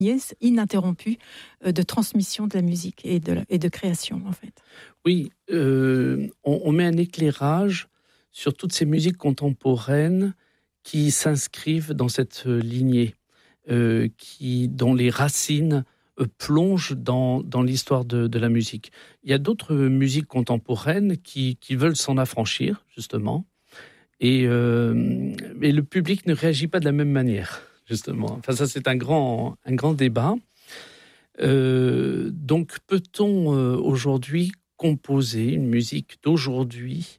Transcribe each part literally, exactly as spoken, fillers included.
ininterrompue de transmission de la musique et de, et de création, en fait. Oui, euh, on, on met un éclairage sur toutes ces musiques contemporaines qui s'inscrivent dans cette lignée, euh, qui, dont les racines euh, plongent dans, dans l'histoire de, de la musique. Il y a d'autres musiques contemporaines qui, qui veulent s'en affranchir, justement, et, euh, et le public ne réagit pas de la même manière, justement. Enfin, ça, c'est un grand, un grand débat. Euh, donc, peut-on euh, aujourd'hui composer une musique d'aujourd'hui,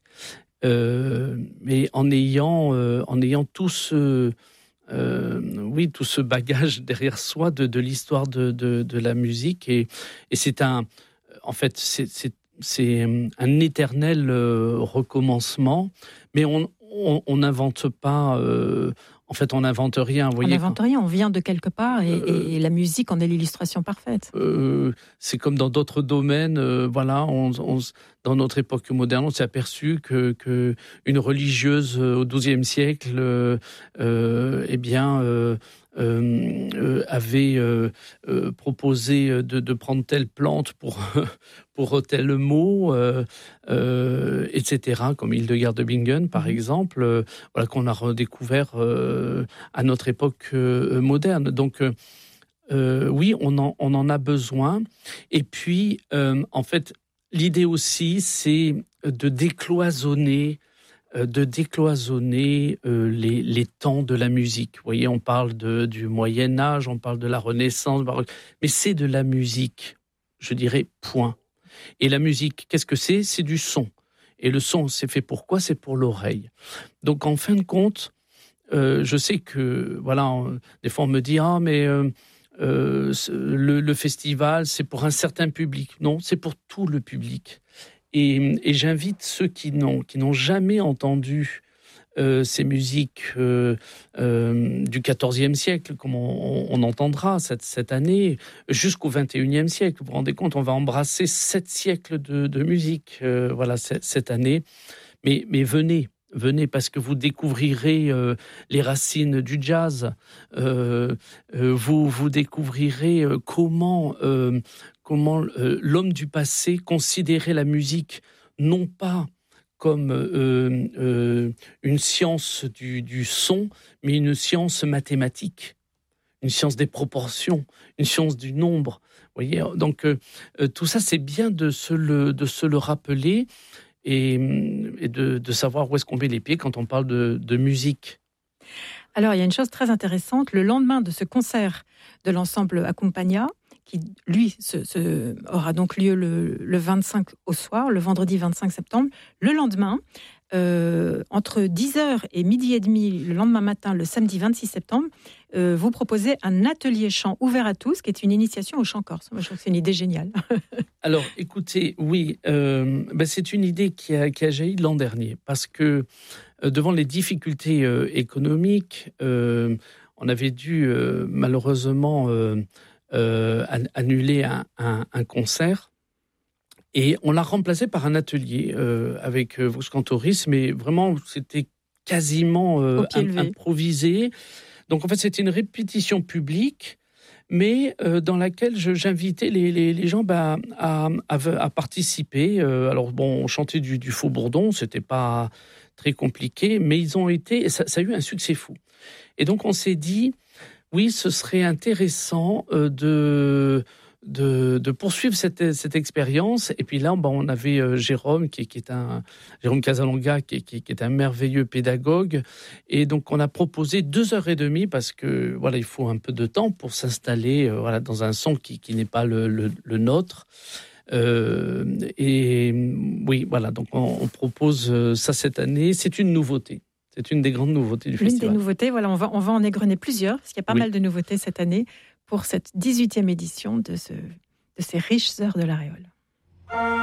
euh, mais en ayant, euh, en ayant tout ce, euh, oui, tout ce bagage derrière soi de, de l'histoire de, de, de la musique, et, et c'est un, en fait, c'est, c'est, c'est un éternel euh, recommencement, mais on on n'invente pas. Euh, En fait, on n'invente rien. Vous on voyez, n'invente quand... rien, on vient de quelque part et, euh, et la musique en est l'illustration parfaite. Euh, c'est comme dans d'autres domaines. Euh, voilà, on, on, dans notre époque moderne, on s'est aperçu que, que une religieuse euh, au douzième siècle, euh, euh, eh bien, euh, euh, euh, avait euh, euh, proposé de, de prendre telle plante pour pour tel mot, euh, euh, et cetera. Comme Hildegard de Bingen, par mmh. exemple, euh, voilà, qu'on a redécouvert euh, à notre époque euh, moderne. Donc euh, Euh, oui, on en, on en a besoin. Et puis, euh, en fait, l'idée aussi, c'est de décloisonner, euh, de décloisonner euh, les, les temps de la musique. Vous voyez, on parle de, du Moyen-Âge, on parle de la Renaissance, mais c'est de la musique, je dirais, point. Et la musique, qu'est-ce que c'est ? C'est du son. Et le son, c'est fait pour quoi ? C'est pour l'oreille. Donc, en fin de compte, euh, je sais que, voilà, on, des fois, on me dit « Ah, mais... Euh, » Euh, le, le festival, c'est pour un certain public. Non, c'est pour tout le public. Et, et j'invite ceux qui n'ont, qui n'ont jamais entendu euh, ces musiques euh, euh, du quatorzième siècle, comme on, on entendra cette, cette année, jusqu'au vingt et unième siècle. Vous vous rendez compte, on va embrasser sept siècles de, de musique euh, voilà, cette, cette année. Mais, mais venez. Venez, parce que vous découvrirez euh, les racines du jazz. Euh, euh, vous, vous découvrirez euh, comment, euh, comment euh, l'homme du passé considérait la musique, non pas comme euh, euh, une science du, du son, mais une science mathématique, une science des proportions, une science du nombre. Vous voyez, donc euh, tout ça, c'est bien de se le, de se le rappeler. Et, et de, de savoir où est-ce qu'on met les pieds quand on parle de, de musique. Alors, il y a une chose très intéressante. Le lendemain de ce concert de l'ensemble Accompagna, qui, lui, se, se, aura donc lieu le, le vingt-cinq au soir, le vendredi vingt-cinq septembre, le lendemain, euh, entre dix heures et midi et demi, le lendemain matin, le samedi vingt-six septembre, euh, vous proposez un atelier chant ouvert à tous, qui est une initiation au chant corse. Moi, je trouve que c'est une idée géniale. Alors, écoutez, oui, euh, ben c'est une idée qui a, qui a jailli l'an dernier, parce que euh, devant les difficultés euh, économiques, euh, on avait dû euh, malheureusement euh, euh, annuler un, un, un concert. Et on l'a remplacé par un atelier euh, avec euh, Vox Cantoris, mais vraiment, c'était quasiment euh, improvisé. Donc, en fait, c'était une répétition publique, mais euh, dans laquelle je, j'invitais les, les, les gens bah, à, à, à participer. Euh, alors, bon, on chantait du, du faux-bourdon, c'était pas très compliqué, mais ils ont été, ça, ça a eu un succès fou. Et donc, on s'est dit, oui, ce serait intéressant euh, de... De, de poursuivre cette, cette expérience. Et puis là, bon, on avait euh, Jérôme, qui, qui est un Jérôme Casalonga, qui, qui, qui est un merveilleux pédagogue. Et donc, on a proposé deux heures et demie parce que voilà, il faut un peu de temps pour s'installer euh, voilà, dans un son qui, qui n'est pas le, le, le nôtre. Euh, et oui, voilà, donc on, on propose ça cette année. C'est une nouveauté. C'est une des grandes nouveautés du L'une festival. L'une des nouveautés, voilà, on va, on va en égrener plusieurs, parce qu'il y a pas oui. mal de nouveautés cette année pour cette dix-huitième édition de, ce, de ces riches heures de l'Aréole.